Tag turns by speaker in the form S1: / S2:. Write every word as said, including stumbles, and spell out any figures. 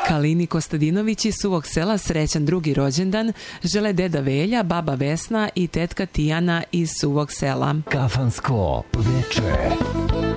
S1: Kalini Kostadinović iz Suvog Sela srećan drugi rođendan žele deda Velja, baba Vesna i tetka Tijana iz Suvog Sela.
S2: Kafansko veče.